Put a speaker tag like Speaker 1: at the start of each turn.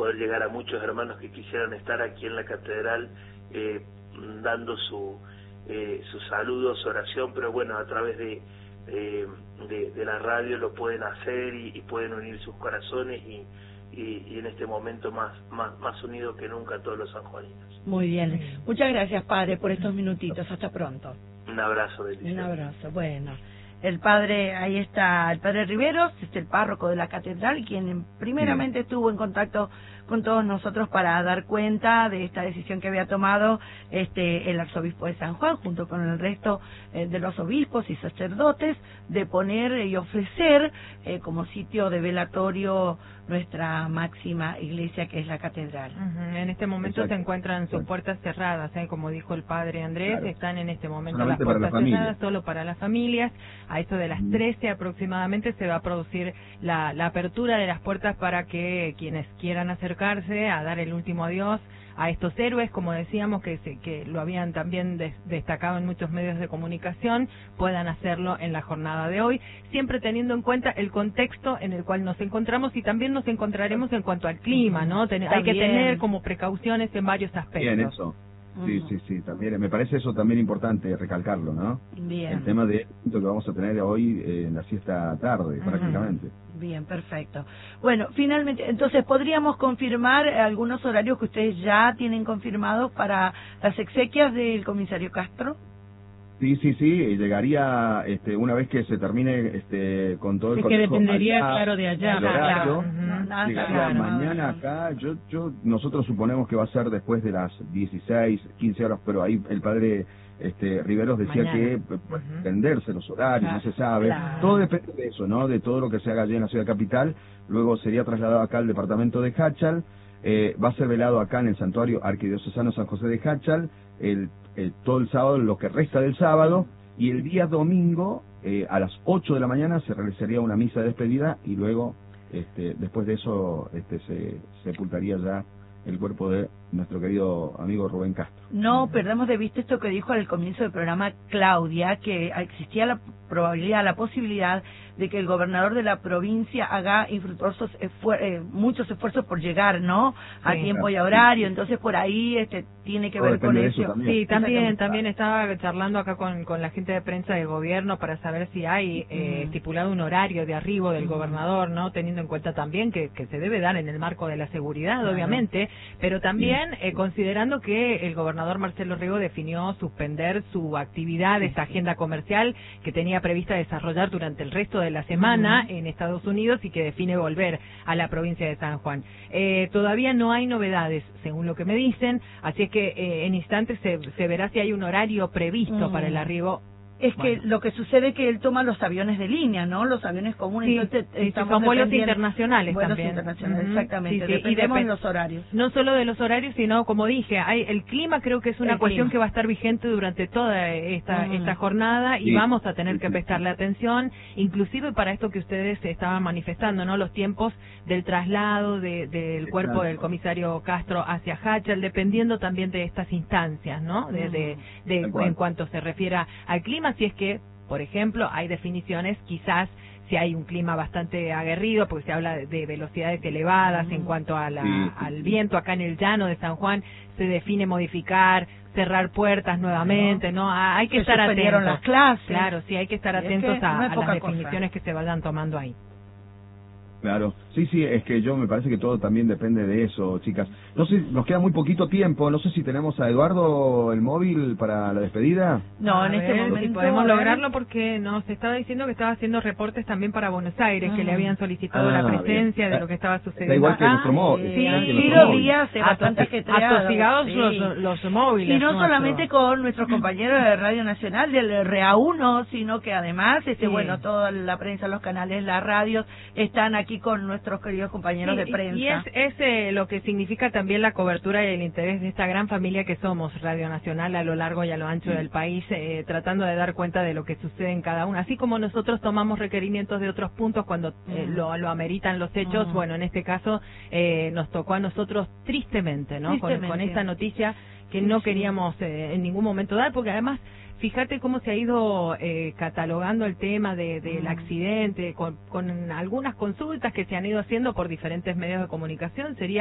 Speaker 1: poder llegar a muchos hermanos que quisieran estar aquí en la catedral dando su saludo, su oración, pero bueno, a través de la radio lo pueden hacer y pueden unir sus corazones y en este momento más unidos que nunca todos los sanjuaninos.
Speaker 2: Muy bien. Muchas gracias, padre, por estos minutitos. Hasta pronto.
Speaker 1: Un abrazo, bendiciones.
Speaker 2: Un abrazo. Bueno, el padre, ahí está, el padre Riveros, es el párroco de la catedral, quien primeramente estuvo en contacto con todos nosotros para dar cuenta de esta decisión que había tomado el arzobispo de San Juan, junto con el resto de los obispos y sacerdotes, de poner y ofrecer como sitio de velatorio nuestra máxima iglesia, que es la catedral.
Speaker 3: En este momento se encuentran sus puertas cerradas, como dijo el padre Andrés, están en este momento
Speaker 4: solamente
Speaker 3: las puertas cerradas solo para las familias. A eso de las 13 aproximadamente se va a producir la apertura de las puertas para que quienes quieran acercarse a dar el último adiós a estos héroes, como decíamos, que lo habían también destacado en muchos medios de comunicación, puedan hacerlo en la jornada de hoy, siempre teniendo en cuenta el contexto en el cual nos encontramos y también nos encontraremos en cuanto al clima, ¿no? Hay que tener como precauciones en varios aspectos.
Speaker 4: Bien, eso. Sí, también me parece eso también importante recalcarlo, ¿no?
Speaker 2: Bien.
Speaker 4: El tema de lo que vamos a tener hoy en la siesta tarde, prácticamente.
Speaker 2: Bien, perfecto. Bueno, finalmente, entonces, ¿podríamos confirmar algunos horarios que ustedes ya tienen confirmados para las exequias del comisario Castro?
Speaker 4: Sí, llegaría una vez que se termine con todo el
Speaker 5: consejo. Es que dependería, claro, de allá.
Speaker 4: Horario, llegaría mañana acá. Nosotros suponemos que va a ser después de las 16, 15 horas, pero ahí el padre Riveros decía que puede extenderse los horarios, no se sabe. Todo depende de eso, ¿no? De todo lo que se haga allí en la ciudad capital. Luego sería trasladado acá al departamento de Jáchal. Va a ser velado acá en el santuario arquidiocesano San José de Jáchal todo el sábado, lo que resta del sábado, y el día domingo a las 8 de la mañana se realizaría una misa de despedida y luego después de eso se sepultaría ya el cuerpo de nuestro querido amigo Rubén Castro.
Speaker 2: No perdamos de vista esto que dijo al comienzo del programa Claudia, que existía la probabilidad, la posibilidad de que el gobernador de la provincia haga infructuosos muchos esfuerzos por llegar, ¿no? A tiempo y a horario, entonces por ahí tiene que ver con eso.
Speaker 3: Sí, también estaba charlando acá con la gente de prensa del gobierno para saber si hay estipulado un horario de arribo del gobernador, ¿no? Teniendo en cuenta también que se debe dar en el marco de la seguridad, obviamente, pero también considerando que el gobernador Marcelo Riego definió suspender su actividad, esta agenda comercial que tenía prevista desarrollar durante el resto de la semana en Estados Unidos y que define volver a la provincia de San Juan. Todavía no hay novedades, según lo que me dicen, así es que en instantes se verá si hay un horario previsto para el arribo.
Speaker 2: Es que lo que sucede es que él toma los aviones de línea, ¿no? Los aviones comunes.
Speaker 3: Sí,
Speaker 2: entonces
Speaker 3: son vuelos internacionales también.
Speaker 2: Internacionales, exactamente. Dependemos de los horarios.
Speaker 3: No solo de los horarios, sino, como dije, el clima creo que es una cuestión que va a estar vigente durante toda esta jornada y vamos a tener que prestarle atención, inclusive para esto que ustedes estaban manifestando, ¿no? Los tiempos del traslado del cuerpo del comisario Castro hacia Jáchal, dependiendo también de estas instancias, ¿no? En cuanto se refiere al clima, si es que, por ejemplo, hay definiciones, quizás si hay un clima bastante aguerrido, porque se habla de velocidades elevadas en cuanto a al viento acá en el llano de San Juan, se define modificar, cerrar puertas nuevamente, ¿no? Hay que estar atentos.
Speaker 2: Las clases.
Speaker 3: Claro, sí, hay que estar atentos a las definiciones que se vayan tomando ahí.
Speaker 4: Claro, sí, es que me parece que todo también depende de eso, chicas. No sé, nos queda muy poquito tiempo, no sé si tenemos a Eduardo el móvil para la despedida.
Speaker 2: No, en este momento
Speaker 3: si podemos lograrlo, porque nos estaba diciendo que estaba haciendo reportes también para Buenos Aires, que le habían solicitado la presencia de lo que estaba sucediendo.
Speaker 4: Da igual que
Speaker 3: acá.
Speaker 4: nuestro móvil.
Speaker 2: Sí, los días bastante
Speaker 3: atosigados los móviles.
Speaker 2: Y no solamente con nuestros compañeros de Radio Nacional, del REA1, sino que además, bueno, toda la prensa, los canales, las radios, están aquí con nuestros queridos compañeros de prensa.
Speaker 3: Y es lo que significa también la cobertura y el interés de esta gran familia que somos, Radio Nacional, a lo largo y a lo ancho del país, tratando de dar cuenta de lo que sucede en cada uno. Así como nosotros tomamos requerimientos de otros puntos cuando lo ameritan los hechos, bueno, en este caso nos tocó a nosotros tristemente, ¿no? Con esta noticia que no queríamos en ningún momento dar, porque además fíjate cómo se ha ido catalogando el tema del accidente, con algunas consultas que se han ido haciendo por diferentes medios de comunicación. Sería